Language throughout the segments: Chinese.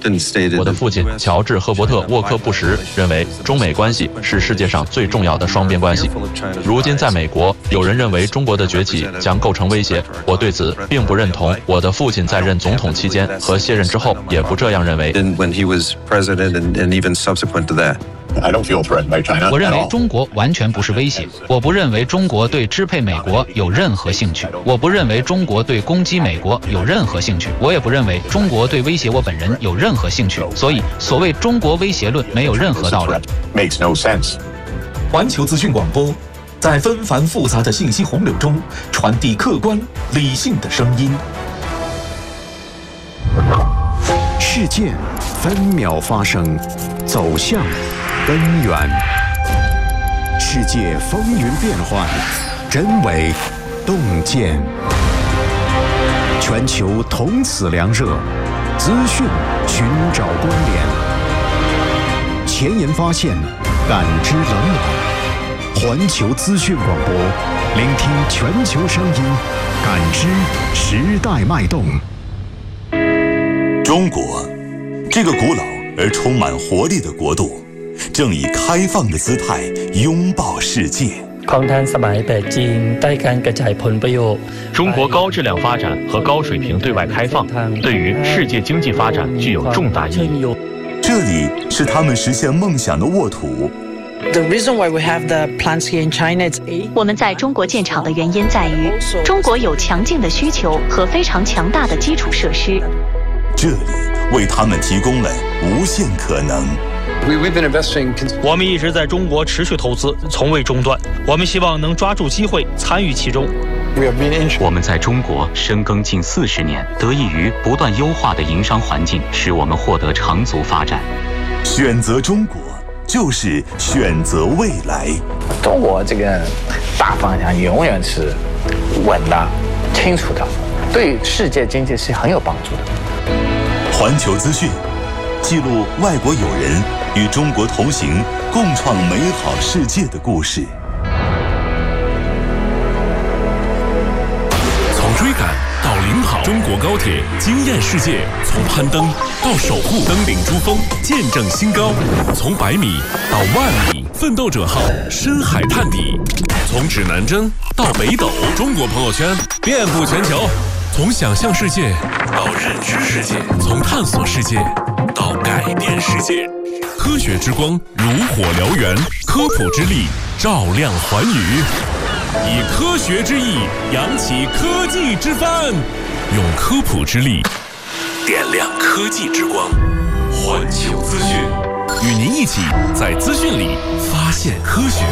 我的父亲乔治·赫伯特·沃克·布什认为，中美关系是世界上最重要的双边关系。如今在美国，有人认为中国的崛起将构成威胁，我对此并不认同。我的父亲在任总统期间和卸任之后也不这样认为。 我认为中国完全不是威胁，我不认为中国对支配美国有任何兴趣，我不认为中国对攻击美国有任何兴趣，我也不认为中国对威胁我本人有任何兴趣，所以所谓中国威胁论没有任何道理。 环球资讯广播，在纷繁复杂的信息洪流中传递客观理性的声音。 事件分秒发生，走向根源。世界风云变幻，真伪洞见。全球同此凉热，资讯寻找关联。前沿发现，感知冷暖。环球资讯广播，聆听全球声音，感知时代脉动。 中国，这个古老而充满活力的国度，正以开放的姿态拥抱世界。 中国高质量发展和高水平对外开放，对于世界经济发展具有重大意义。 这里是他们实现梦想的沃土。 我们在中国建厂的原因在于，中国有强劲的需求和非常强大的基础设施。 这里为他们提供了无限可能。 我们一直在中国持续投资，从未中断。我们希望能抓住机会，参与其中。 我们在中国深耕近40年，得益于不断优化的营商环境，使我们获得长足发展。 选择中国，就是选择未来。 中国这个大方向永远是稳的、清楚的，对世界经济是很有帮助的。 环球资讯记录外国友人与中国同行、共创美好世界的故事。 从追赶到领跑，中国高铁惊艳世界；从攀登到守护，登顶珠峰，见证新高；从100米到10000米，奋斗者号深海探底；从指南针到北斗，中国朋友圈遍布全球。从想象世界到认知世界，从探索世界到改变世界。科学之光如火燎原，科普之力照亮寰宇。以科学之翼扬起科技之帆，用科普之力点亮科技之光。环球资讯，与您一起在资讯里发现科学。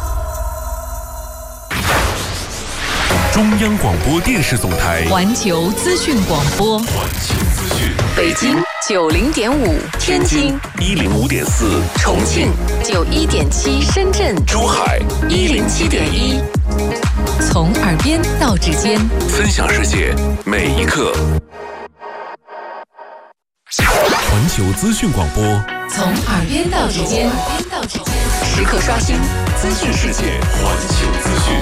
中央广播电视总台环球资讯广播， 环球资讯， 北京90.5，天津 105.4， 重庆91.7，深圳、 珠海 107.1。从耳边到指尖， 分享世界每一刻。环球资讯广播， 从耳边到指尖，时刻刷新资讯世界。 环球资讯。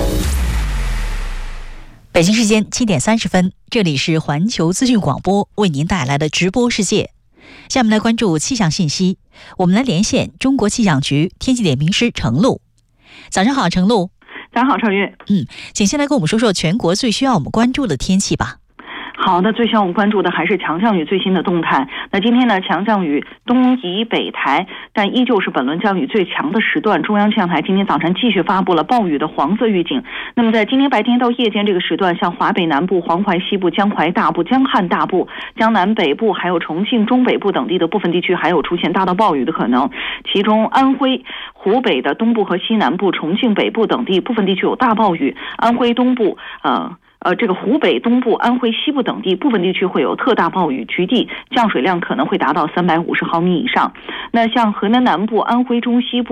北京时间7点30分，这里是环球资讯广播为您带来的直播世界。下面来关注气象信息，我们来连线中国气象局天气点评师程璐。早上好，程璐。 早上好，超越。 请先来跟我们说说全国最需要我们关注的天气吧。 好的，最需要我们关注的还是强降雨最新的动态。那今天呢，强降雨东移北台，但依旧是本轮降雨最强的时段。中央气象台今天早晨继续发布了暴雨的黄色预警。那么在今天白天到夜间这个时段，像华北南部、黄淮西部、江淮大部、江汉大部、江南北部，还有重庆中北部等地的部分地区还有出现大到暴雨的可能。其中安徽、湖北的东部和西南部、重庆北部等地部分地区有大暴雨，安徽东部这个湖北东部、安徽西部等地部分地区会有特大暴雨，局地降水量可能会达到350毫米以上。那像河南南部、安徽中西部、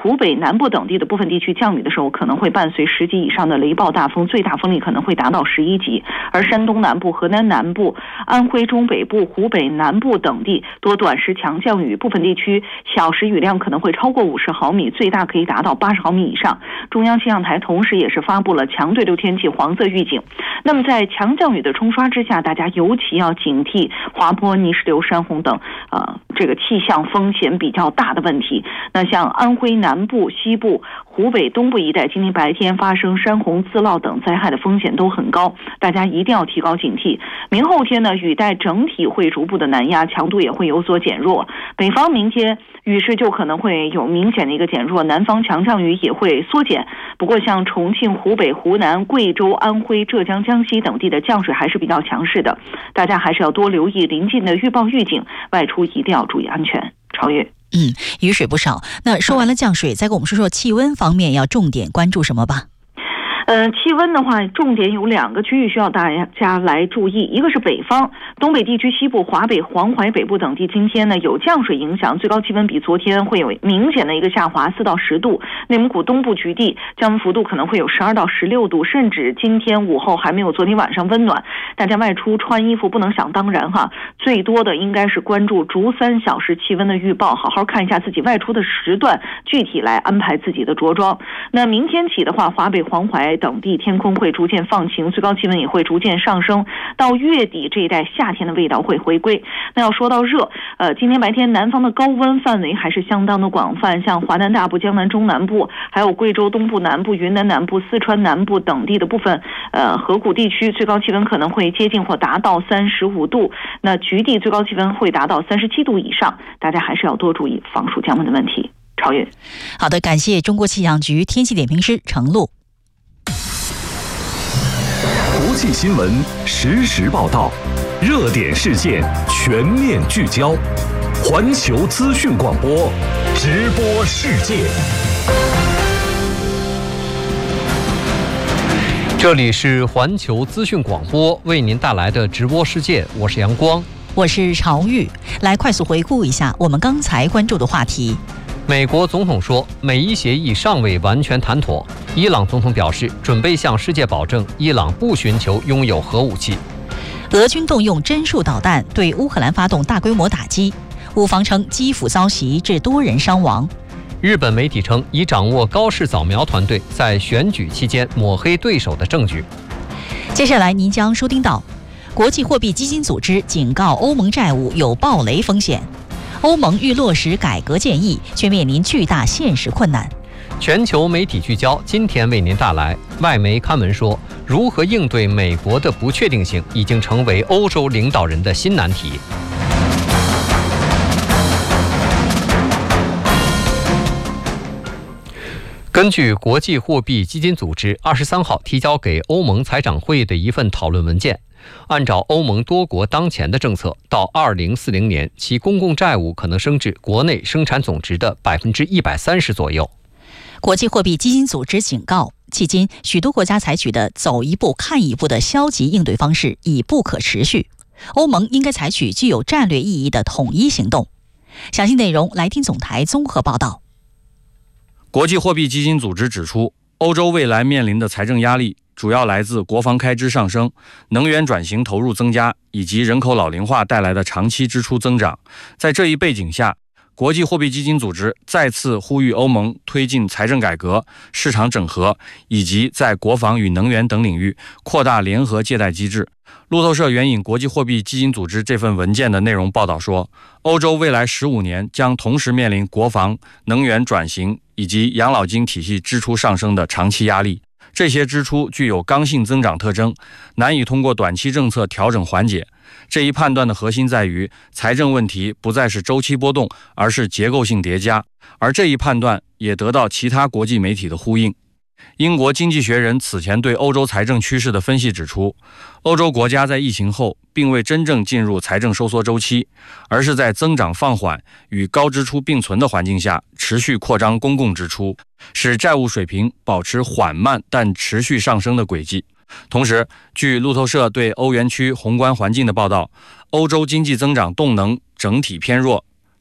湖北南部等地的部分地区降雨的时候，可能会伴随10级以上的雷暴大风，最大风力可能会达到11级。而山东南部、河南南部、安徽中北部、湖北南部等地多短时强降雨，部分地区小时雨量可能会超过50毫米，最大可以达到80毫米以上。中央气象台同时也是发布了强对流天气黄色预警。那么在强降雨的冲刷之下，大家尤其要警惕滑坡、泥石流、山洪等这个气象风险比较大的问题。那像安徽南部、西部、湖北东部一带，今天白天发生山洪、自涝等灾害的风险都很高，大家一定要提高警惕。明后天呢，雨带整体会逐步的南压，强度也会有所减弱。北方明天雨势就可能会有明显的一个减弱，南方强降雨也会缩减。不过像重庆、湖北、湖南、贵州、安徽、浙江、江西等地的降水还是比较强势的，大家还是要多留意临近的预报预警，外出一定要注意安全。超越。 雨水不少。那说完了降水，再跟我们说说气温方面要重点关注什么吧。 气温的话，重点有2个区域需要大家来注意，一个是北方，东北地区西部、华北、黄淮北部等地，今天呢有降水影响，最高气温比昨天会有明显的一个下滑，4到10度。内蒙古东部局地降温幅度可能会有12到16度，甚至今天午后还没有昨天晚上温暖。大家外出穿衣服不能想当然哈，最多的应该是关注逐3小时气温的预报，好好看一下自己外出的时段，具体来安排自己的着装。那明天起的话，华北、黄淮等地天空会逐渐放晴，最高气温也会逐渐上升，到月底这一带夏天的味道会回归。那要说到热，今天白天南方的高温范围还是相当的广泛，像华南大部、江南中南部，还有贵州东部南部、云南南部、四川南部等地的部分河谷地区，最高气温可能会接近或达到35度，那局地最高气温会达到37度以上，大家还是要多注意防暑降温的问题。超越。 好的，感谢中国气象局天气点评师程璐。 国际新闻实时报道，热点事件全面聚焦，环球资讯广播，直播世界。 这里是环球资讯广播为您带来的直播世界，我是阳光， 我是朝玉。来快速回顾一下我们刚才关注的话题。 美国总统说，美伊协议尚未完全谈妥。伊朗总统表示，准备向世界保证，伊朗不寻求拥有核武器。 俄军动用针数导弹对乌克兰发动大规模打击，乌方称基辅遭袭致多人伤亡。 日本媒体称，已掌握高市扫描团队在选举期间抹黑对手的证据。 接下来您将收听到，国际货币基金组织警告欧盟债务有暴雷风险。欧盟欲落实改革建议，却面临巨大现实困难。 全球媒体聚焦，今天为您带来外媒刊文说，如何应对美国的不确定性已经成为欧洲领导人的新难题。根据国际货币基金组织23号提交给欧盟财长会议的一份讨论文件，按照欧盟多国当前的政策，到2040年，其公共债务可能升至国内生产总值的130%左右。 国际货币基金组织警告，迄今许多国家采取的走一步看一步的消极应对方式已不可持续，欧盟应该采取具有战略意义的统一行动。详细内容来听总台综合报道。 国际货币基金组织指出，欧洲未来面临的财政压力主要来自国防开支上升、能源转型投入增加以及人口老龄化带来的长期支出增长。在这一背景下，国际货币基金组织再次呼吁欧盟推进财政改革、市场整合，以及在国防与能源等领域扩大联合借贷机制。路透社援引国际货币基金组织这份文件的内容报道说，欧洲未来15年将同时面临国防、能源转型以及养老金体系支出上升的长期压力。这些支出具有刚性增长特征，难以通过短期政策调整缓解。这一判断的核心在于，财政问题不再是周期波动，而是结构性叠加。而这一判断也得到其他国际媒体的呼应。英国经济学人此前对欧洲财政趋势的分析指出，欧洲国家在疫情后并未真正进入财政收缩周期，而是在增长放缓与高支出并存的环境下持续扩张公共支出，使债务水平保持缓慢但持续上升的轨迹。同时，据路透社对欧元区宏观环境的报道，欧洲经济增长动能整体偏弱，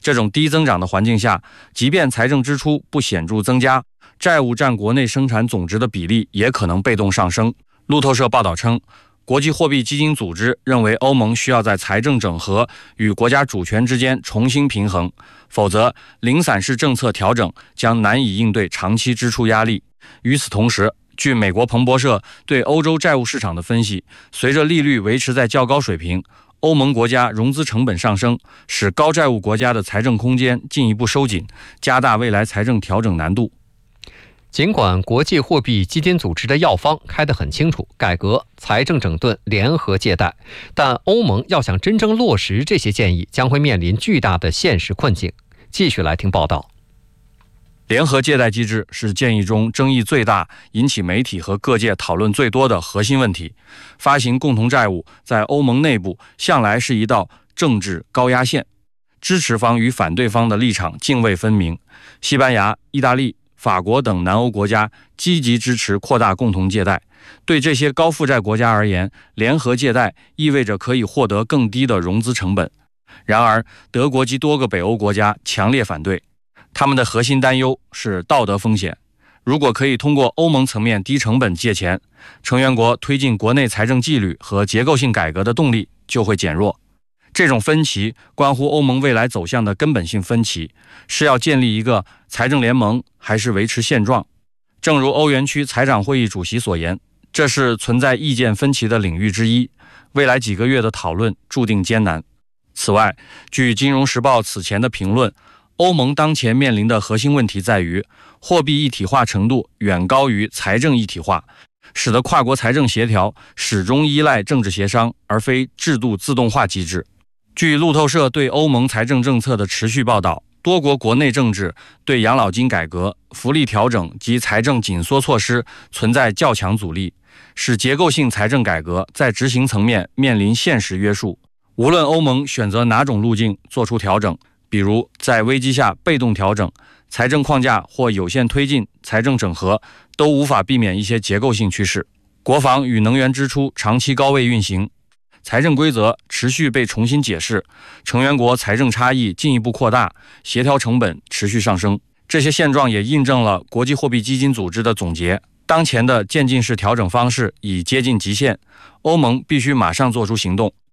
这种低增长的环境下，即便财政支出不显著增加，债务占国内生产总值的比例也可能被动上升。路透社报道称，国际货币基金组织认为欧盟需要在财政整合与国家主权之间重新平衡，否则零散式政策调整将难以应对长期支出压力。与此同时，据美国彭博社对欧洲债务市场的分析，随着利率维持在较高水平，欧盟国家融资成本上升，使高债务国家的财政空间进一步收紧，加大未来财政调整难度。 尽管国际货币基金组织的药方开得很清楚，改革、财政整顿、联合借贷，但欧盟要想真正落实这些建议，将会面临巨大的现实困境。继续来听报道。 联合借贷机制是建议中争议最大、引起媒体和各界讨论最多的核心问题。发行共同债务在欧盟内部向来是一道政治高压线，支持方与反对方的立场泾渭分明。西班牙、意大利、法国等南欧国家积极支持扩大共同借贷。对这些高负债国家而言，联合借贷意味着可以获得更低的融资成本。然而，德国及多个北欧国家强烈反对。他们的核心担忧是道德风险。如果可以通过欧盟层面低成本借钱，成员国推进国内财政纪律和结构性改革的动力就会减弱。这种分歧关乎欧盟未来走向的根本性分歧，是要建立一个财政联盟，还是维持现状？正如欧元区财长会议主席所言，这是存在意见分歧的领域之一。未来几个月的讨论注定艰难。此外，据《金融时报》此前的评论，欧盟当前面临的核心问题在于，货币一体化程度远高于财政一体化，使得跨国财政协调始终依赖政治协商，而非制度自动化机制。据路透社对欧盟财政政策的持续报道，多国国内政治对养老金改革、福利调整及财政紧缩措施存在较强阻力，使结构性财政改革在执行层面面临现实约束。无论欧盟选择哪种路径做出调整，比如在危机下被动调整、财政框架或有限推进财政整合，都无法避免一些结构性趋势。国防与能源支出长期高位运行，财政规则持续被重新解释，成员国财政差异进一步扩大，协调成本持续上升。这些现状也印证了国际货币基金组织的总结：当前的渐进式调整方式已接近极限，欧盟必须马上做出行动。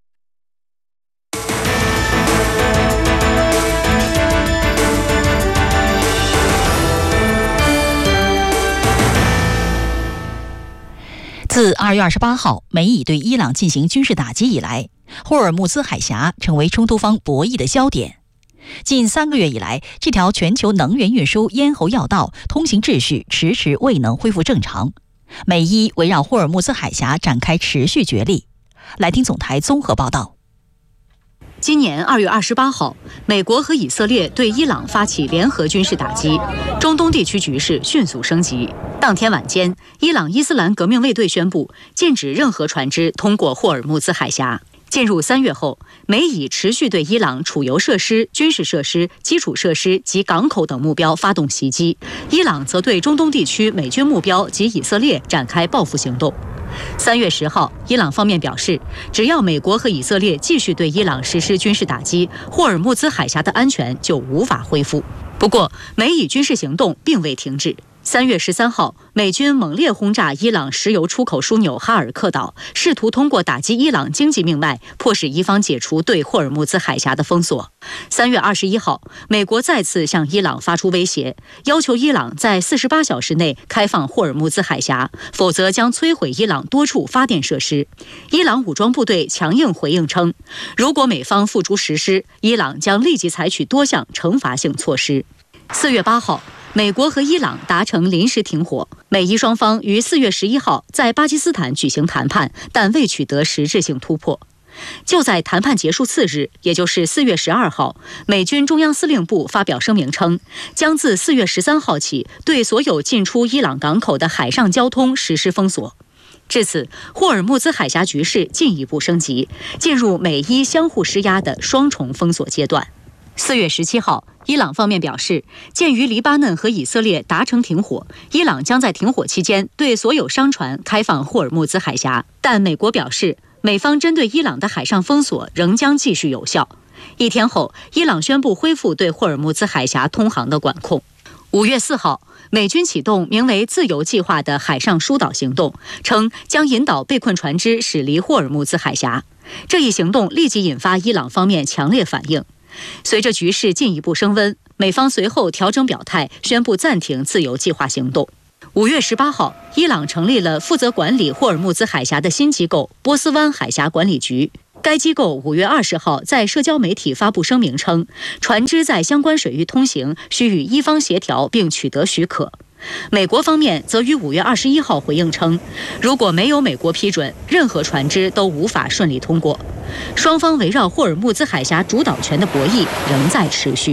自2月28号美以对伊朗进行军事打击以来，霍尔木兹海峡成为冲突方博弈的焦点。近3个月以来，这条全球能源运输咽喉要道通行秩序迟迟未能恢复正常，美伊围绕霍尔木兹海峡展开持续角力。来听总台综合报道。 今年2月28号，美国和以色列对伊朗发起联合军事打击，中东地区局势迅速升级。当天晚间，伊朗伊斯兰革命卫队宣布禁止任何船只通过霍尔木兹海峡。进入3月后，美以持续对伊朗储油设施、军事设施、基础设施及港口等目标发动袭击，伊朗则对中东地区美军目标及以色列展开报复行动。3月10号，伊朗方面表示，只要美国和以色列继续对伊朗实施军事打击，霍尔木兹海峡的安全就无法恢复。不过，美以军事行动并未停止。3月13号，美军猛烈轰炸伊朗石油出口枢纽哈尔克岛，试图通过打击伊朗经济命脉，迫使伊方解除对霍尔木兹海峡的封锁。3月21号，美国再次向伊朗发出威胁，要求伊朗在48小时内开放霍尔木兹海峡，否则将摧毁伊朗多处发电设施。伊朗武装部队强硬回应称，如果美方付诸实施，伊朗将立即采取多项惩罚性措施。4月8号，美国和伊朗达成临时停火，美伊双方于4月11号在巴基斯坦举行谈判，但未取得实质性突破。就在谈判结束次日，也就是4月12号，美军中央司令部发表声明称，将自4月13号起对所有进出伊朗港口的海上交通实施封锁。至此，霍尔木兹海峡局势进一步升级，进入美伊相互施压的双重封锁阶段。4月17号，伊朗方面表示，鉴于黎巴嫩和以色列达成停火，伊朗将在停火期间对所有商船开放霍尔木兹海峡。但美国表示，美方针对伊朗的海上封锁仍将继续有效。 1天后，伊朗宣布恢复对霍尔木兹海峡通航的管控。5月4号，美军启动名为“自由计划”的海上疏导行动，称将引导被困船只驶离霍尔木兹海峡。这一行动立即引发伊朗方面强烈反应。随着局势进一步升温，美方随后调整表态，宣布暂停自由计划行动。5月18号，伊朗成立了负责管理霍尔木兹海峡的新机构——波斯湾海峡管理局。该机构5月20号在社交媒体发布声明称，船只在相关水域通行需与伊方协调并取得许可。美国方面则于5月21号回应称，如果没有美国批准，任何船只都无法顺利通过。双方围绕霍尔木兹海峡主导权的博弈仍在持续。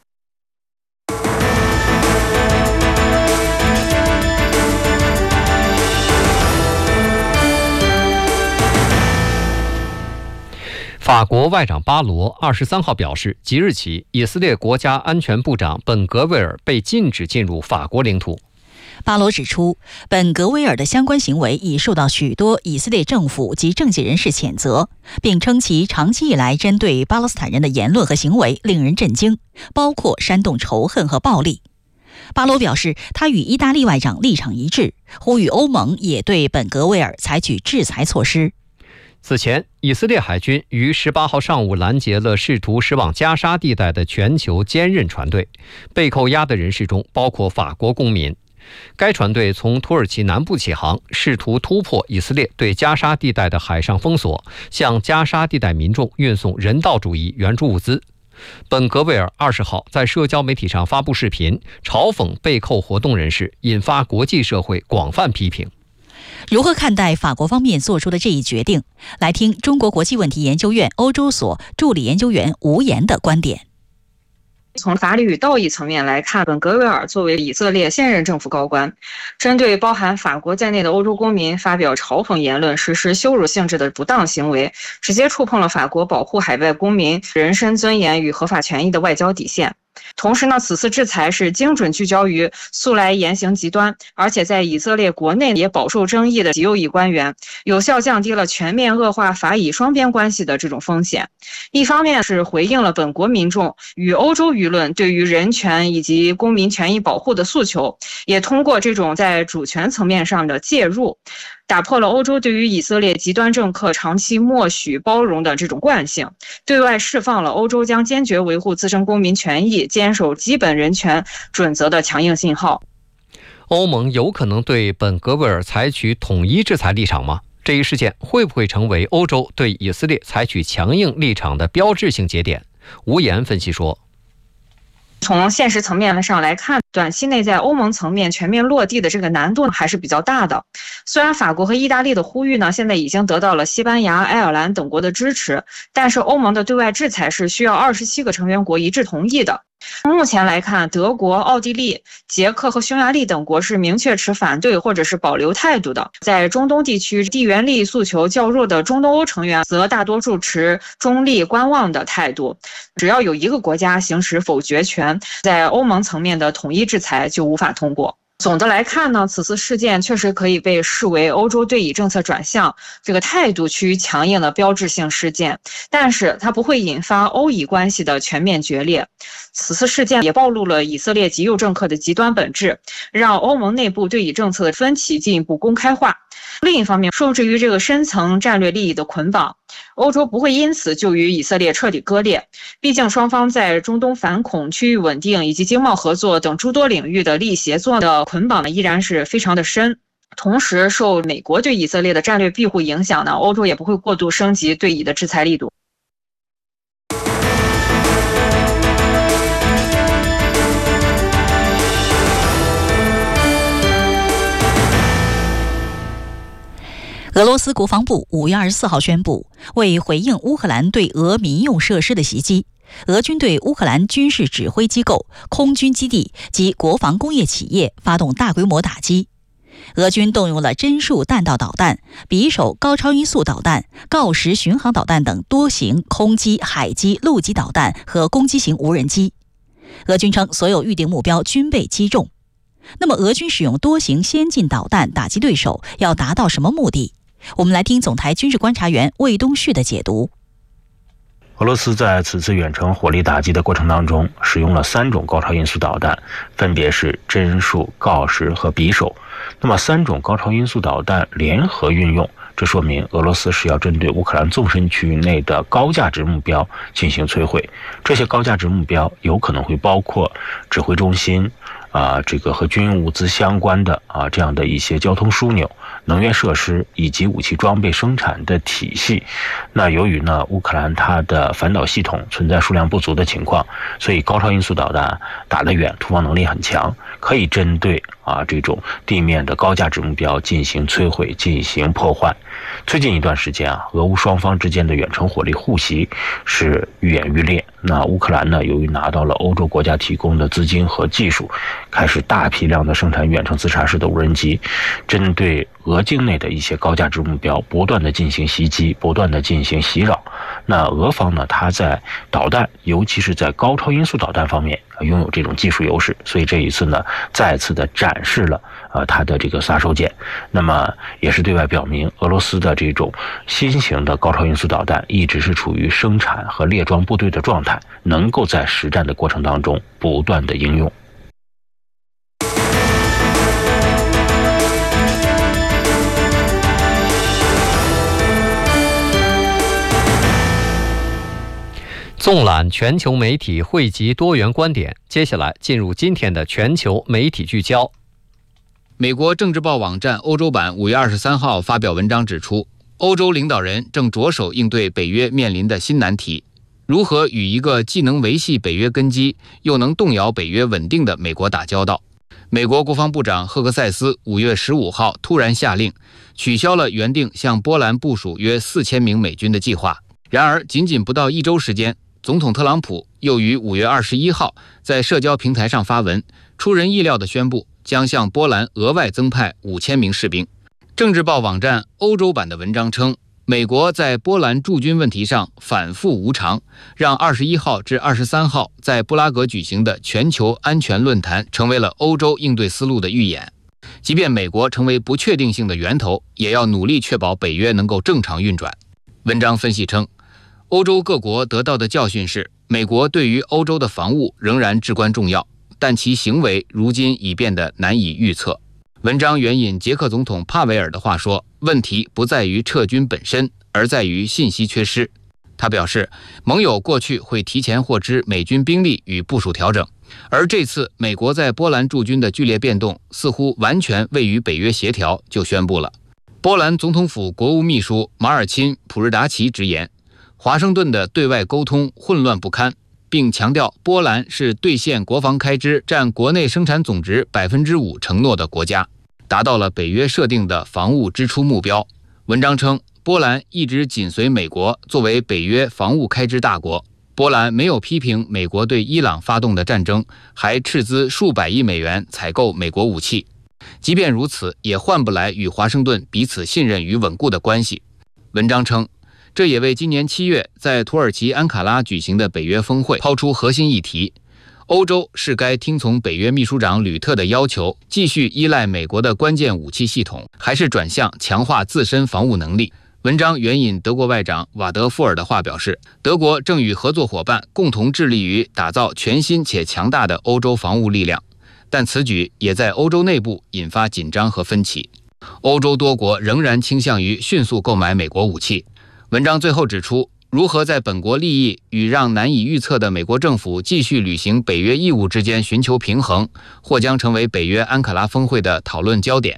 法国外长巴罗23号表示，即日起，以色列国家安全部长本格维尔被禁止进入法国领土。 巴罗指出，本格维尔的相关行为已受到许多以色列政府及政界人士谴责，并称其长期以来针对巴勒斯坦人的言论和行为令人震惊，包括煽动仇恨和暴力。巴罗表示，他与意大利外长立场一致，呼吁欧盟也对本格维尔采取制裁措施。 此前，以色列海军于18号上午拦截了试图驶往加沙地带的全球坚韧船队，被扣押的人士中包括法国公民。该船队从土耳其南部起航，试图突破以色列对加沙地带的海上封锁，向加沙地带民众运送人道主义援助物资。本格维尔20号在社交媒体上发布视频，嘲讽被扣活动人士，引发国际社会广泛批评。 如何看待法国方面做出的这一决定？来听中国国际问题研究院欧洲所助理研究员吴岩的观点。 从法理与道义层面来看，本格维尔作为以色列现任政府高官，针对包含法国在内的欧洲公民发表嘲讽言论、实施羞辱性质的不当行为，直接触碰了法国保护海外公民人身尊严与合法权益的外交底线。同时呢，此次制裁是精准聚焦于素来言行极端，而且在以色列国内也饱受争议的极右翼官员，有效降低了全面恶化法以双边关系的这种风险。一方面是回应了本国民众与欧洲舆论对于人权以及公民权益保护的诉求，也通过这种在主权层面上的介入，打破了欧洲对于以色列极端政客长期默许包容的这种惯性，对外释放了欧洲将坚决维护自身公民权益、坚守基本人权准则的强硬信号。 欧盟有可能对本格维尔采取统一制裁立场吗？这一事件会不会成为欧洲对以色列采取强硬立场的标志性节点？吴岩分析说， 从现实层面上来看，短期内在欧盟层面全面落地的这个难度还是比较大的。虽然法国和意大利的呼吁呢，现在已经得到了西班牙、爱尔兰等国的支持，但是欧盟的对外制裁是需要27个成员国一致同意的。目前来看，德国、奥地利、捷克和匈牙利等国是明确持反对或者是保留态度的。在中东地区，地缘利益诉求较弱的中东欧成员则大多数持中立观望的态度。只要有一个国家行使否决权，在欧盟层面的统一制裁就无法通过。总的来看呢，此次事件确实可以被视为欧洲对以政策转向这个态度趋于强硬的标志性事件，但是它不会引发欧以关系的全面决裂。此次事件也暴露了以色列极右政客的极端本质，让欧盟内部对以政策的分歧进一步公开化。另一方面，受制于这个深层战略利益的捆绑，欧洲不会因此就与以色列彻底割裂。毕竟双方在中东反恐、区域稳定以及经贸合作等诸多领域的利益协作的捆绑呢，依然是非常的深。同时，受美国对以色列的战略庇护影响呢，欧洲也不会过度升级对以的制裁力度。 俄罗斯国防部5月24号宣布，为回应乌克兰对俄民用设施的袭击，俄军对乌克兰军事指挥机构、空军基地及国防工业企业发动大规模打击。俄军动用了针数弹道导弹、匕首高超音速导弹、锆石巡航导弹等多型空基、海基、陆基导弹和攻击型无人机。俄军称，所有预定目标均被击中。那么，俄军使用多型先进导弹打击对手，要达到什么目的？我们来听总台军事观察员魏东旭的解读。 俄罗斯在此次远程火力打击的过程当中，使用了3种高超音速导弹，分别是针数、锆石和匕首。那么3种高超音速导弹联合运用，这说明俄罗斯是要针对乌克兰纵深区域内的高价值目标进行摧毁。这些高价值目标有可能会包括指挥中心这个和军用物资相关的这样的一些交通枢纽、能源设施以及武器装备生产的体系。那由于呢乌克兰它的反导系统存在数量不足的情况，所以高超音速导弹打得远，突防能力很强，可以针对这种地面的高价值目标进行摧毁、进行破坏。最近一段时间俄乌双方之间的远程火力互袭是愈演愈烈。那乌克兰呢，由于拿到了欧洲国家提供的资金和技术，开始大批量的生产远程自杀式的无人机，针对俄境内的一些高价值目标不断的进行袭击，不断的进行袭扰。那俄方呢，它在导弹，尤其是在高超音速导弹方面拥有这种技术优势，所以这一次呢，再次的展示了它的这个杀手锏。那么也是对外表明，俄罗斯的这种新型的高超音速导弹一直是处于生产和列装部队的状态，能够在实战的过程当中不断的应用。 纵览全球媒体，汇集多元观点。接下来进入今天的全球媒体聚焦。 美国政治报网站欧洲版5月23号发表文章指出，欧洲领导人正着手应对北约面临的新难题：如何与一个既能维系北约根基，又能动摇北约稳定的美国打交道。美国国防部长赫克塞斯5月15号突然下令，取消了原定向波兰部署约4000名美军的计划。然而，仅仅不到1周时间，总统特朗普又于5月21号在社交平台上发文，出人意料地宣布将向波兰额外增派5000名士兵。政治报网站欧洲版的文章称，美国在波兰驻军问题上反复无常，让21号至23号在布拉格举行的全球安全论坛成为了欧洲应对思路的预演。即便美国成为不确定性的源头，也要努力确保北约能够正常运转。文章分析称，欧洲各国得到的教训是，美国对于欧洲的防务仍然至关重要，但其行为如今已变得难以预测。文章援引捷克总统帕维尔的话说，问题不在于撤军本身，而在于信息缺失。他表示，盟友过去会提前获知美军兵力与部署调整，而这次美国在波兰驻军的剧烈变动似乎完全未与北约协调就宣布了。波兰总统府国务秘书马尔钦·普日达奇直言，华盛顿的对外沟通混乱不堪，并强调波兰是兑现国防开支占国内生产总值 5% 承诺的国家，达到了北约设定的防务支出目标。文章称，波兰一直紧随美国作为北约防务开支大国，波兰没有批评美国对伊朗发动的战争，还斥资数百亿美元采购美国武器。即便如此，也换不来与华盛顿彼此信任与稳固的关系。文章称，这也为今年7月在土耳其安卡拉举行的北约峰会抛出核心议题：欧洲是该听从北约秘书长吕特的要求，继续依赖美国的关键武器系统，还是转向强化自身防务能力。文章援引德国外长瓦德富尔的话表示，德国正与合作伙伴共同致力于打造全新且强大的欧洲防务力量，但此举也在欧洲内部引发紧张和分歧。欧洲多国仍然倾向于迅速购买美国武器。文章最后指出，如何在本国利益与让难以预测的美国政府继续履行北约义务之间寻求平衡，或将成为北约安卡拉峰会的讨论焦点。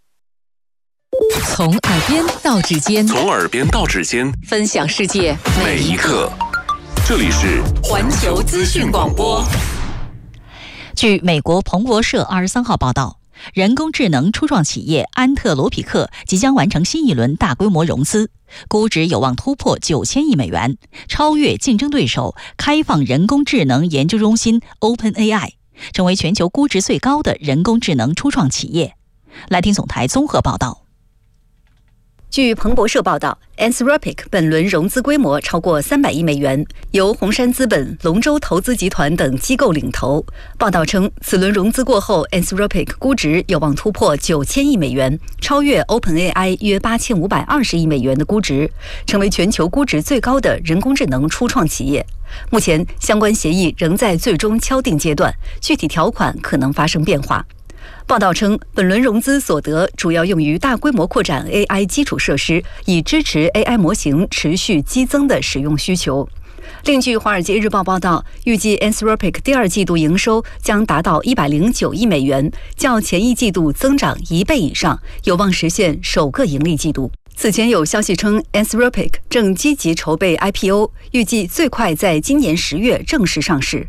从耳边到指尖， 从耳边到指尖， 分享世界每一刻。这里是环球资讯广播。 据美国彭博社23号报道，人工智能初创企业安特罗皮克即将完成新一轮大规模融资，估值有望突破9000亿美元，超越竞争对手开放人工智能研究中心 OpenAI， 成为全球估值最高的人工智能初创企业。来听总台综合报道。 据彭博社报道 ，Anthropic 本轮融资规模超过300亿美元，由红杉资本、龙舟投资集团等机构领投。报道称，此轮融资过后 ，Anthropic 估值有望突破9000亿美元，超越 OpenAI 约8520亿美元的估值，成为全球估值最高的人工智能初创企业。目前，相关协议仍在最终敲定阶段，具体条款可能发生变化。报道称，本轮融资所得主要用于大规模扩展 AI 基础设施，以支持 AI 模型持续激增的使用需求。另据《华尔街日报》报道，预计 Anthropic 第二季度营收将达到109亿美元，较前一季度增长1倍以上，有望实现首个盈利季度。此前有消息称 ，Anthropic 正积极筹备 IPO， 预计最快在今年10月正式上市。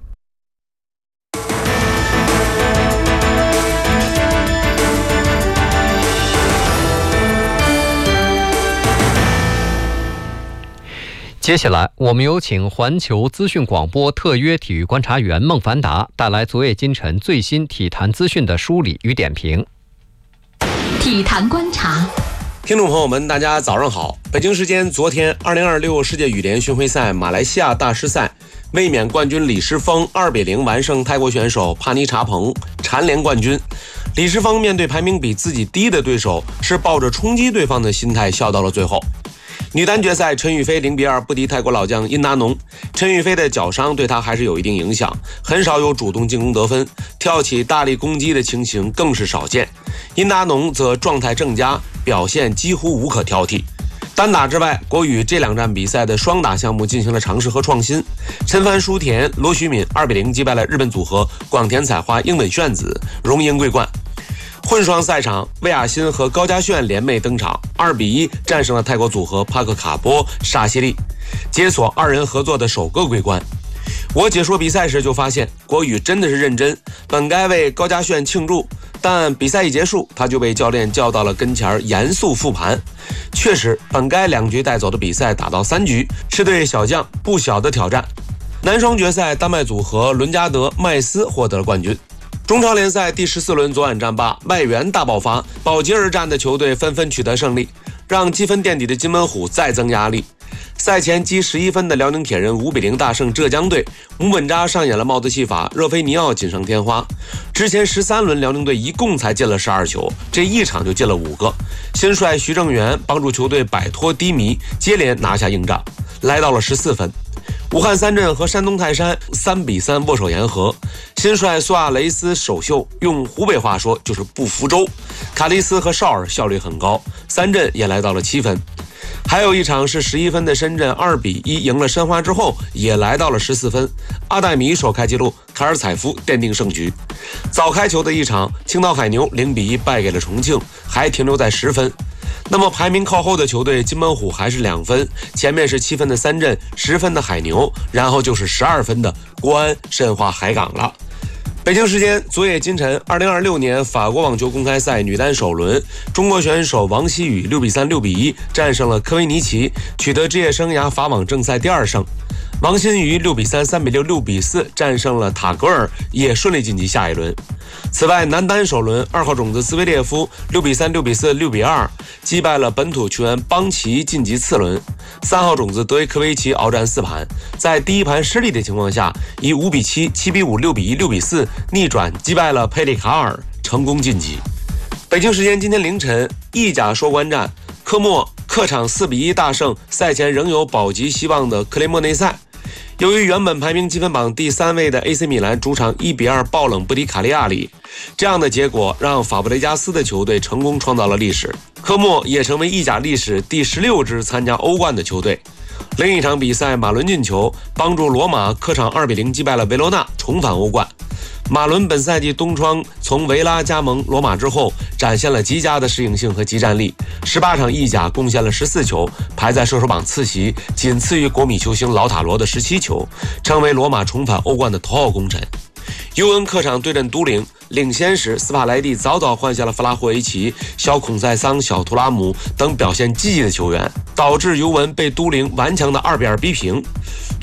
接下来，我们有请环球资讯广播特约体育观察员孟凡达带来昨夜今晨最新体坛资讯的梳理与点评。 体坛观察， 听众朋友们，大家早上好。北京时间昨天，2026世界羽联巡回赛马来西亚大师赛，卫冕冠军李诗沣2-0完胜泰国选手帕尼查彭，蝉联冠军。李诗沣面对排名比自己低的对手，是抱着冲击对方的心态笑到了最后。女单决赛，陈雨菲0-2不敌泰国老将殷达农。陈雨菲的脚伤对她还是有一定影响，很少有主动进攻得分，跳起大力攻击的情形更是少见。殷达农则状态正佳，表现几乎无可挑剔。单打之外，国羽这2站比赛的双打项目进行了尝试和创新。陈帆、舒田、罗徐敏2-0击败了日本组合广田彩花、英本炫子，荣膺桂冠。混双赛场，魏雅欣和高嘉炫联袂登场，2-1战胜了泰国组合帕克卡波、沙希利，解锁2人合作的首个桂冠。我解说比赛时就发现，国羽真的是认真，本该为高嘉炫庆祝，但比赛一结束，他就被教练叫到了跟前严肃复盘。确实，本该2局带走的比赛打到3局，是对小将不小的挑战。男双决赛，丹麦组合伦加德、麦斯获得了冠军。中超联赛第14轮昨晚战罢，外援大爆发，保级而战的球队纷纷取得胜利，让积分垫底的金门虎再增压力。赛前积11分的辽宁铁人5-0大胜浙江队，姆本扎上演了帽子戏法，热菲尼奥锦上添花。之前13轮辽宁队一共才进了12球，这一场就进了5个。新帅徐正元帮助球队摆脱低迷，接连拿下硬仗，来到了14分。武汉三镇和山东泰山3-3握手言和，新帅苏亚雷斯首秀，用湖北话说就是不服周。卡利斯和绍尔效率很高，三镇也来到了7分。还有一场是11分的深圳2-1赢了申花之后，也来到了14分。阿黛米首开纪录，卡尔采夫奠定胜局。早开球的一场，青岛海牛0-1败给了重庆，还停留在10分。那么排名靠后的球队金门虎还是2分，前面是7分的三镇，10分的海牛，然后就是12分的国安、申花、海港了。北京时间昨夜今晨，2026年法国网球公开赛女单首轮，中国选手王希雨6-3、6-1战胜了科维尼奇，取得职业生涯法网正赛第2胜。王欣瑜6-3、3-6、6-4战胜了塔格尔，也顺利晋级下一轮。此外，男单首轮2号种子斯维列夫6-3、6-4、6-2击败了本土球员邦奇，晋级次轮。3号种子德约科维奇鏖战4盘，在第一盘失利的情况下，以5-7、7-5、6-1、6-4逆转击败了佩利卡尔，成功晋级。北京时间今天凌晨，意甲收官战，科莫客场4-1大胜赛前仍有保级希望的克雷莫内塞。由于原本排名积分榜第3位的 AC 米兰主场1-2爆冷不敌卡利亚里，这样的结果让法布雷加斯的球队成功创造了历史，科莫也成为意甲历史第16支参加欧冠的球队。另一场比赛，马伦进球帮助罗马客场2-0击败了维罗纳，重返欧冠。马伦本赛季冬窗从维拉加盟罗马之后，展现了极佳的适应性和激战力，18场意甲贡献了14球，排在射手榜次席，仅次于国米球星劳塔罗的17球，成为罗马重返欧冠的头号功臣。尤文客场对阵都灵，领先时斯帕莱蒂早早换下了弗拉霍维奇、小孔塞桑、小图拉姆等表现积极的球员，导致尤文被都灵顽强的2-2逼平。这样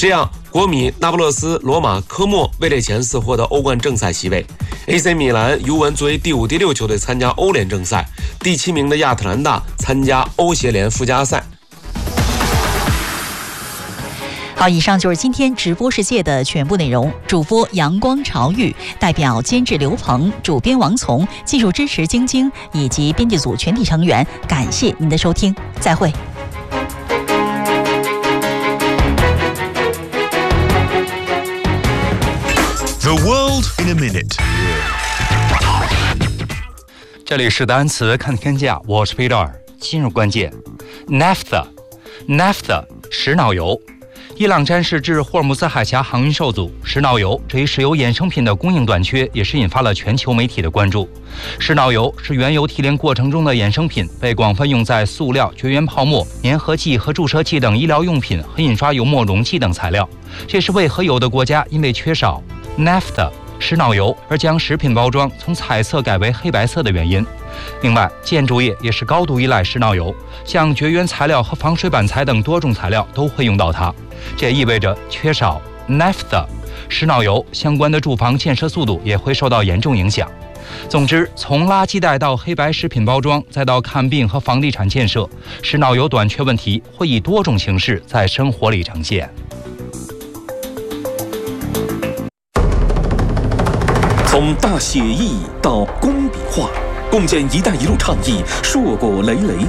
国米、那不勒斯、罗马、科莫位列前4，获得欧冠正赛席位。AC 米兰、尤文作为第5、第6球队参加欧联正赛，第7名的亚特兰大参加欧协联附加赛。 好，以上就是今天直播世界的全部内容。主播阳光潮玉，代表监制刘鹏，主编王从，技术支持晶晶以及编辑组全体成员，感谢您的收听，再会。 The world in a minute。 这里是单词看天价，我是 Peter。今日关键 ，Naphtha 石脑油。伊朗战事致霍尔木兹海峡航运受阻，石脑油这一石油衍生品的供应短缺也是引发了全球媒体的关注。石脑油是原油提炼过程中的衍生品，被广泛用在塑料、绝缘泡沫、粘合剂和注射器等医疗用品和印刷油墨容器等材料。这是为何有的国家因为缺少 Naphtha 石脑油而将食品包装从彩色改为黑白色的原因。另外，建筑业也是高度依赖石脑油，像绝缘材料和防水板材等多种材料都会用到它。这也意味着缺少 Naphtha 石脑油，相关的住房建设速度也会受到严重影响。总之，从垃圾袋到黑白食品包装，再到看病和房地产建设，石脑油短缺问题会以多种形式在生活里呈现。 从大写意到工笔画，共建“一带一路”倡议硕果累累。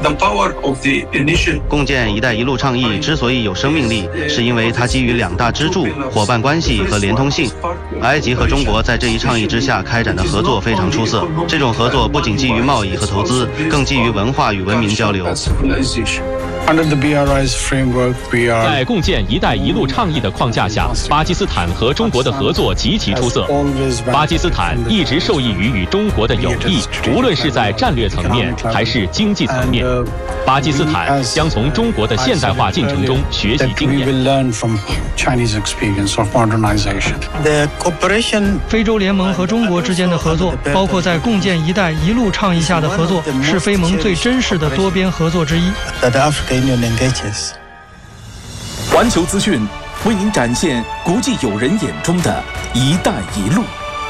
共建“一带一路”倡议之所以有生命力，是因为它基于2大支柱：伙伴关系和连通性。埃及和中国在这一倡议之下开展的合作非常出色。这种合作不仅基于贸易和投资，更基于文化与文明交流。 在共建“一带一路”倡议的框架下，巴基斯坦和中国的合作极其出色。巴基斯坦一直受益于与中国的友谊，无论是在战略层面还是经济层面。巴基斯坦将从中国的现代化进程中学习经验。 非洲联盟和中国之间的合作，包括在共建“一带一路”倡议下的合作，是非盟最真实的多边合作之一。 环球资讯为您展现国际友人眼中的“一带一路”。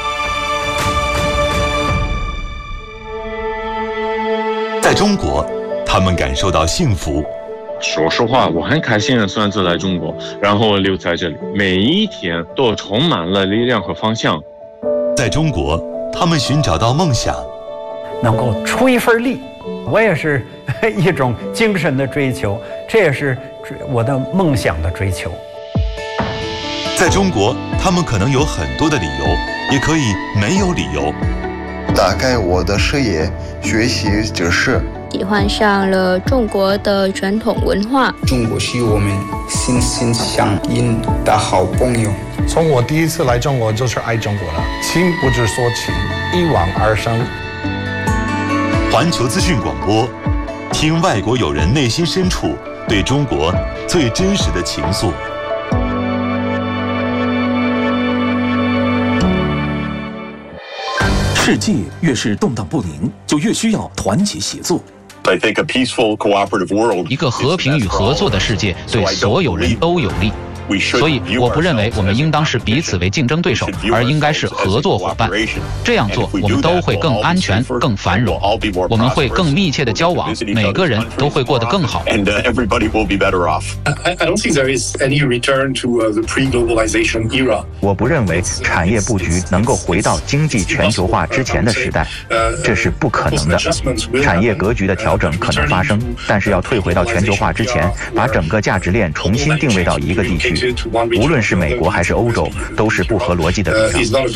在中国，他们感受到幸福。 说实话，我很开心的算是来中国，然后留在这里，每一天都充满了力量和方向。 在中国，他们寻找到梦想， 能够出一份力，我也是一种精神的追求，这也是我的梦想的追求。 在中国，他们可能有很多的理由，也可以没有理由。 打开我的视野，学习知识， 喜欢上了中国的传统文化。 中国是我们心心相印的好朋友。 从我第一次来中国就是爱中国了，情不知所起，一往而深。 环球资讯广播，听外国友人内心深处对中国最真实的情愫。 世界越是动荡不宁，就越需要团结协作。 一个和平与合作的世界对所有人都有利。所以我不认为我们应当是彼此为竞争对手，而应该是合作伙伴。这样做，我们都会更安全、更繁荣，我们会更密切的交往，每个人都会过得更好。 我不认为产业布局能够回到经济全球化之前的时代，这是不可能的。产业格局的调整可能发生，但是要退回到全球化之前，把整个价值链重新定位到一个地区。无论是美国还是欧洲，都是不合逻辑的比较。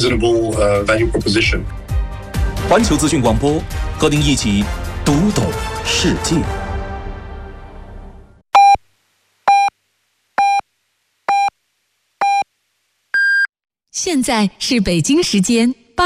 环球资讯广播，和您一起读懂世界。 现在是北京时间